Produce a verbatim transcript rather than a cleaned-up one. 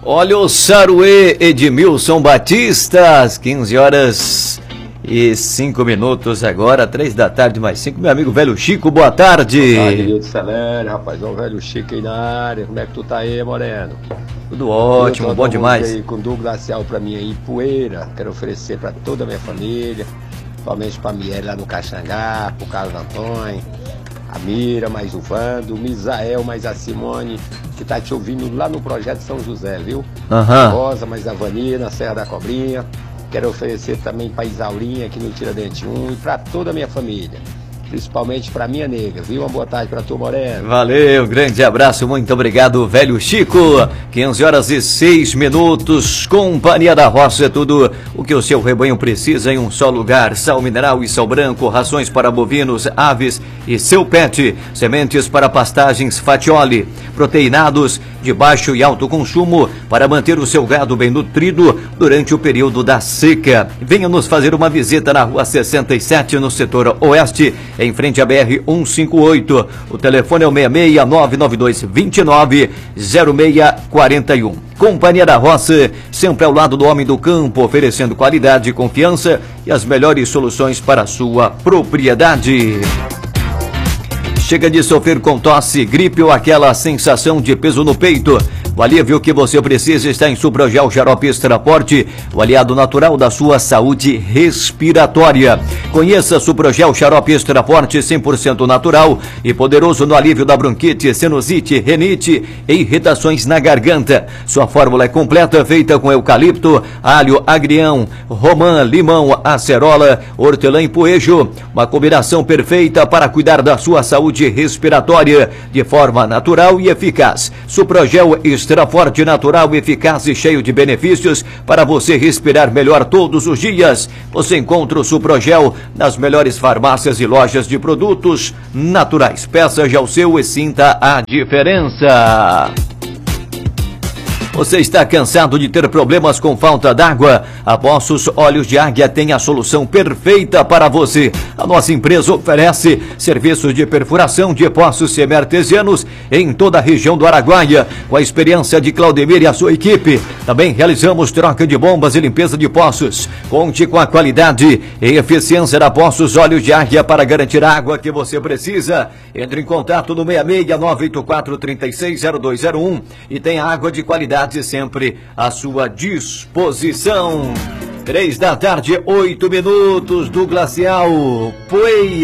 Olha o Saruê Edmilson Batista, às quinze horas e cinco minutos agora, três da tarde mais cinco. Meu amigo velho Chico, boa tarde. Boa tarde, Nilton Celene, rapaz, ó, o velho Chico aí na área. Como é que tu tá aí, Moreno? Tudo ótimo, bom demais. Aí, com Douglas Glacial pra mim aí, Poeira, quero oferecer pra toda a minha família, principalmente pra Miele lá no Caxangá, pro Carlos Antônio, a Mira, mais o Vando, o Misael, mais a Simone, que tá te ouvindo lá no Projeto São José, viu? Aham. Rosa, mais a Vani, na Serra da Cobrinha. Quero oferecer também para Isaurinha aqui no Tiradentes um e para toda a minha família, principalmente para minha nega, viu? Uma boa tarde para tu, Moreno. Valeu, grande abraço, muito obrigado, velho Chico. quinze horas e seis minutos, Companhia da Roça, é tudo o que o seu rebanho precisa em um só lugar. Sal mineral e sal branco, rações para bovinos, aves e seu pet, sementes para pastagens Fatioli, proteinados de baixo e alto consumo para manter o seu gado bem nutrido durante o período da seca. Venha nos fazer uma visita na rua sessenta e sete, no setor oeste, em frente à B R cento e cinquenta e oito. O telefone é o seis seis nove nove dois dois nove zero seis quatro um. Companhia da Roça, sempre ao lado do homem do campo, oferecendo qualidade, confiança e as melhores soluções para a sua propriedade. Chega de sofrer com tosse, gripe ou aquela sensação de peso no peito. O alívio que você precisa está em Suprogel Xarope Extra Forte, o aliado natural da sua saúde respiratória. Conheça Suprogel Xarope Extra Forte, cem por cento natural e poderoso no alívio da bronquite, sinusite, renite e irritações na garganta. Sua fórmula é completa, feita com eucalipto, alho, agrião, romã, limão, acerola, hortelã e poejo. Uma combinação perfeita para cuidar da sua saúde respiratória de forma natural e eficaz. Suprogel Extra Forte, natural, eficaz e cheio de benefícios para você respirar melhor todos os dias. Você encontra o Suprogel nas melhores farmácias e lojas de produtos naturais. Peça já o seu e sinta a diferença. Você está cansado de ter problemas com falta d'água? A Poços Olhos de Águia tem a solução perfeita para você. A nossa empresa oferece serviços de perfuração de poços semi-artesianos em toda a região do Araguaia, com a experiência de Claudemir e a sua equipe. Também realizamos troca de bombas e limpeza de poços. Conte com a qualidade e eficiência da Poços Olhos de Águia para garantir a água que você precisa. Entre em contato no seis seis nove oito quatro três seis zero dois zero um e tenha água de qualidade sempre à sua disposição. Três da tarde, oito minutos do Glacial Poeira.